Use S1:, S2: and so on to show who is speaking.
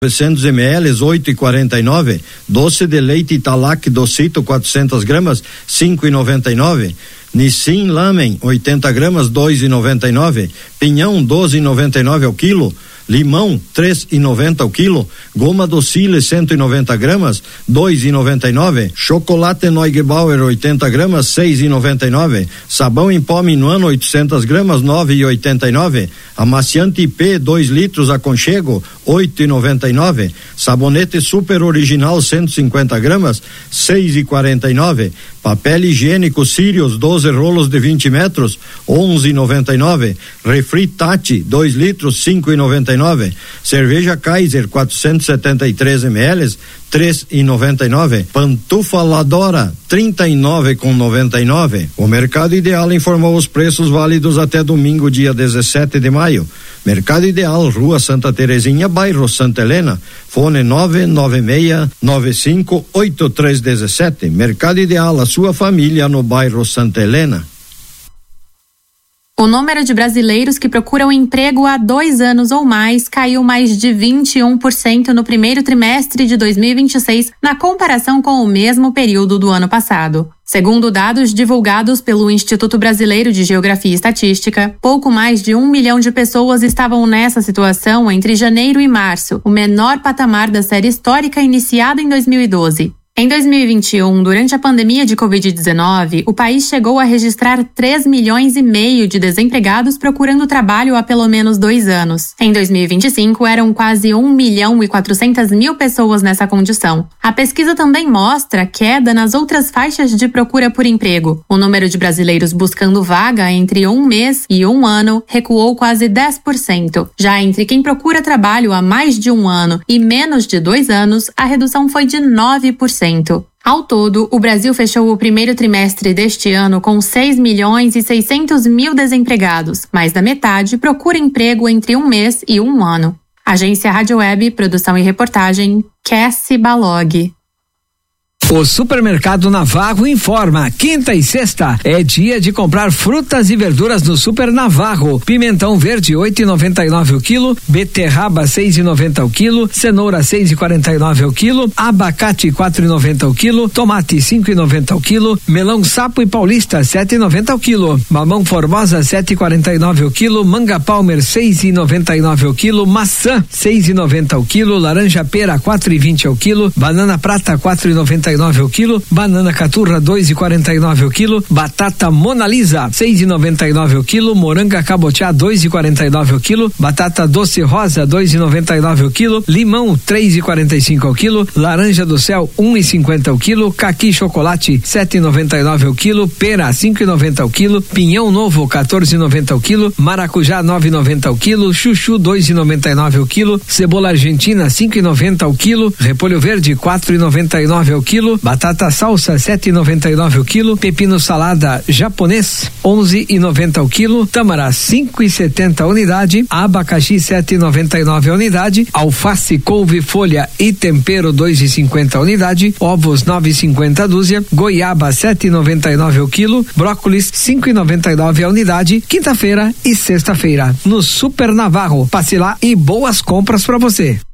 S1: 900 ml, 8,49. Doce de leite Italac Docito, 400 gramas, 5,99. Nissin Lamen, 80 gramas, 2,99. Pinhão, 12,99 ao quilo. Limão, 3,90 ao quilo. Goma Docile, 190 gramas, 2,99. Chocolate Neugebauer, 80 gramas, 6,99. Sabão em pó Minuano, 800 gramas, 9,89. Amaciante IP, 2 litros Aconchego, 8,99. Sabonete Super Original, 150 gramas, 6,49. Papel higiênico Sirius, 12 rolos de 20 metros, 11,99. Refri Tati, 2 litros, 5,99. Cerveja Kaiser, 473 ml, 3,99. Pantufa Ladora, 39,99. O Mercado Ideal informou os preços válidos até domingo, dia 17 de maio. Mercado Ideal, Rua Santa Terezinha, bairro Santa Helena. Fone 996958317. Mercado Ideal, a sua família no bairro Santa Helena.
S2: O número de brasileiros que procuram emprego há 2 anos ou mais caiu mais de 21% no primeiro trimestre de 2026, na comparação com o mesmo período do ano passado. Segundo dados divulgados pelo Instituto Brasileiro de Geografia e Estatística, pouco mais de 1 milhão de pessoas estavam nessa situação entre janeiro e março, o menor patamar da série histórica iniciada em 2012. Em 2021, durante a pandemia de Covid-19, o país chegou a registrar 3 milhões e meio de desempregados procurando trabalho há pelo menos 2 anos. Em 2025, eram quase 1 milhão e 400 mil pessoas nessa condição. A pesquisa também mostra queda nas outras faixas de procura por emprego. O número de brasileiros buscando vaga entre 1 mês e 1 ano recuou quase 10%. Já entre quem procura trabalho há mais de 1 ano e menos de 2 anos, a redução foi de 9%. Ao todo, o Brasil fechou o primeiro trimestre deste ano com 6 milhões e 600 mil desempregados, mais da metade procura emprego entre 1 mês e 1 ano. Agência Rádio Web, produção e reportagem, Cassie Balog.
S3: O Supermercado Navarro informa: quinta e sexta é dia de comprar frutas e verduras no Super Navarro. Pimentão verde 8,99 o quilo, beterraba 6,90 o quilo, cenoura 6,49 o quilo, abacate 4,90 o quilo, tomate 5,90 o quilo, melão sapo e paulista 7,90 o quilo, mamão formosa 7,49 o quilo, manga palmer 6,99 o quilo, maçã 6,90 o quilo, laranja pera 4,20 o quilo, banana prata 4,99 o quilo, banana caturra 2,49 o quilo, batata Mona Lisa 6,99 o quilo, moranga cabotiá 2,49 o quilo, batata doce rosa 2,99 o quilo, limão 3,45 o quilo, laranja do céu 1,50 o quilo, caqui chocolate 7,99 o quilo, pera 5,90 o quilo, pinhão novo 14,90 o quilo, maracujá 9,90 o quilo, chuchu 2,99 o quilo, cebola argentina 5,90 o quilo, repolho verde 4,99 o quilo, batata salsa 7,99 o quilo, pepino salada japonês 11,90 o quilo, tâmara 5,70 a unidade, abacaxi 7,99 a unidade, alface, couve, folha e tempero 2,50 a unidade, ovos 9,50 a dúzia, goiaba 7,99 o quilo, brócolis 5,99 a unidade, quinta-feira e sexta-feira no Super Navarro. Passe lá e boas compras para você.